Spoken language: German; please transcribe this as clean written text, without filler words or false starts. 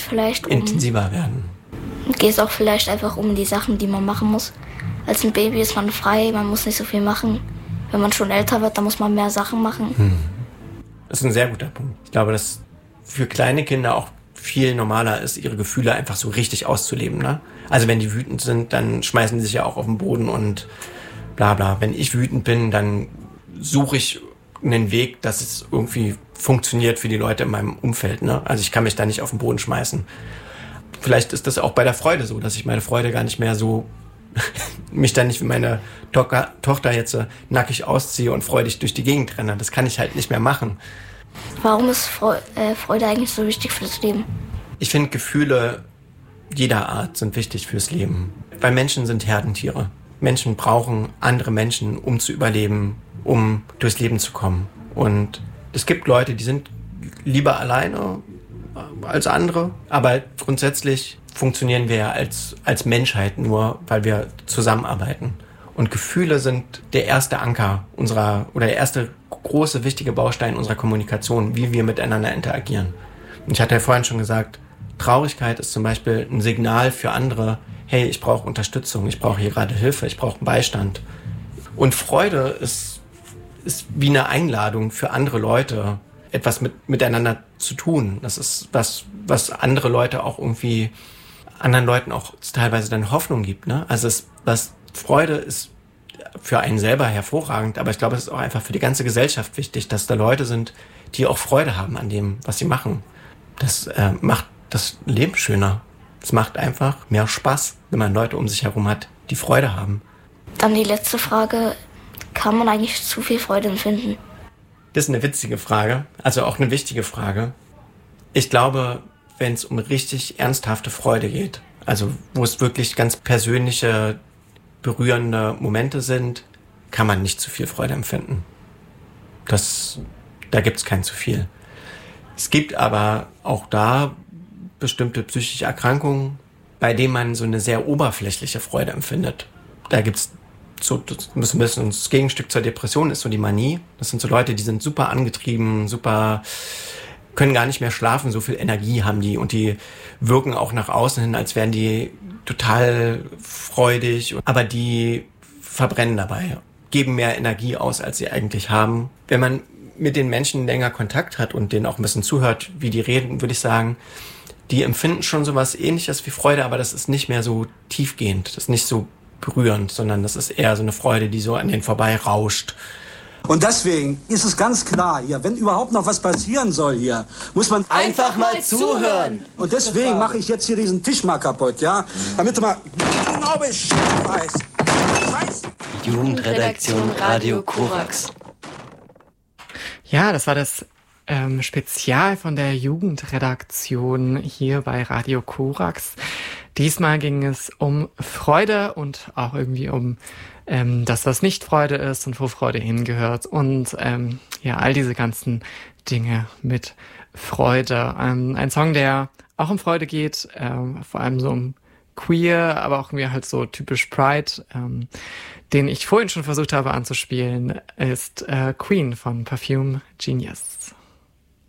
vielleicht intensiver werden. Geht es auch vielleicht einfach um die Sachen, die man machen muss. Als ein Baby ist man frei, man muss nicht so viel machen. Wenn man schon älter wird, dann muss man mehr Sachen machen. Das ist ein sehr guter Punkt. Ich glaube, dass für kleine Kinder auch viel normaler ist, ihre Gefühle einfach so richtig auszuleben. Ne? Also wenn die wütend sind, dann schmeißen die sich ja auch auf den Boden und bla bla. Wenn ich wütend bin, dann suche ich einen Weg, dass es irgendwie funktioniert für die Leute in meinem Umfeld. Ne? Also ich kann mich da nicht auf den Boden schmeißen. Vielleicht ist das auch bei der Freude so, dass ich meine Freude gar nicht mehr so mich dann nicht wie meine Tochter jetzt nackig ausziehe und freudig durch die Gegend renne. Das kann ich halt nicht mehr machen. Warum ist Freude eigentlich so wichtig fürs Leben? Ich finde, Gefühle jeder Art sind wichtig fürs Leben. Weil Menschen sind Herdentiere. Menschen brauchen andere Menschen, um zu überleben, um durchs Leben zu kommen. Und es gibt Leute, die sind lieber alleine als andere. Aber grundsätzlich funktionieren wir ja als Menschheit nur, weil wir zusammenarbeiten. Und Gefühle sind der erste Anker der erste große, wichtige Baustein unserer Kommunikation, wie wir miteinander interagieren. Und ich hatte ja vorhin schon gesagt, Traurigkeit ist zum Beispiel ein Signal für andere, hey, ich brauche Unterstützung, ich brauche hier gerade Hilfe, ich brauche Beistand. Und Freude ist wie eine Einladung für andere Leute, etwas miteinander zu tun. Das ist was andere Leute auch irgendwie anderen Leuten auch teilweise dann Hoffnung gibt. Ne? Also Freude ist für einen selber hervorragend, aber ich glaube, es ist auch einfach für die ganze Gesellschaft wichtig, dass da Leute sind, die auch Freude haben an dem, was sie machen. Das macht das Leben schöner. Es macht einfach mehr Spaß, wenn man Leute um sich herum hat, die Freude haben. Dann die letzte Frage, kann man eigentlich zu viel Freude empfinden? Das ist eine witzige Frage, also auch eine wichtige Frage. Ich glaube, wenn es um richtig ernsthafte Freude geht, also wo es wirklich ganz persönliche, berührende Momente sind, kann man nicht zu viel Freude empfinden. Da gibt es kein zu viel. Es gibt aber auch da bestimmte psychische Erkrankungen, bei denen man so eine sehr oberflächliche Freude empfindet. Da gibt's so ein bisschen das Gegenstück zur Depression ist so die Manie. Das sind so Leute, die sind super angetrieben, können gar nicht mehr schlafen, so viel Energie haben die und die wirken auch nach außen hin, als wären die total freudig, aber die verbrennen dabei, geben mehr Energie aus, als sie eigentlich haben. Wenn man mit den Menschen länger Kontakt hat und denen auch ein bisschen zuhört, wie die reden, würde ich sagen, die empfinden schon sowas Ähnliches wie Freude, aber das ist nicht mehr so tiefgehend, das ist nicht so berührend, sondern das ist eher so eine Freude, die so an denen vorbei rauscht. Und deswegen ist es ganz klar hier, wenn überhaupt noch was passieren soll hier, muss man einfach mal zuhören. Und deswegen mache ich jetzt hier diesen Tisch mal kaputt, ja? Damit du mal genau Bescheid weißt. Jugendredaktion Radio Korax. Ja, das war das Spezial von der Jugendredaktion hier bei Radio Korax. Diesmal ging es um Freude und auch irgendwie um das, was nicht Freude ist und wo Freude hingehört und all diese ganzen Dinge mit Freude. Ein Song, der auch um Freude geht, vor allem so um Queer, aber auch irgendwie halt so typisch Pride, den ich vorhin schon versucht habe anzuspielen, ist Queen von Perfume Genius.